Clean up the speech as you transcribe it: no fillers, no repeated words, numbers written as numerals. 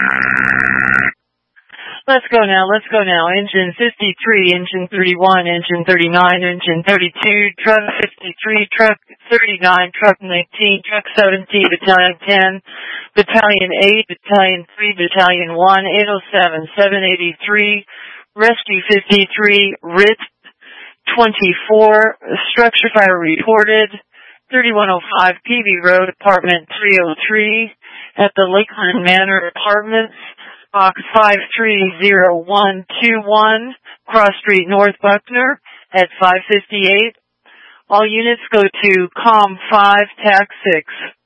Let's go now. Engine 53, engine 31, engine 39, engine 32, truck 53, truck 39, truck 19, truck 17, battalion 10, battalion 8, battalion 3, battalion 1, 807, 783, rescue 53, RIT 24, structure fire reported, 3105 PB Road, apartment 303, at the Lakeland Manor Apartments, box 530121, Cross Street, North Buckner, at 558. All units go to COM 5, TAC 6.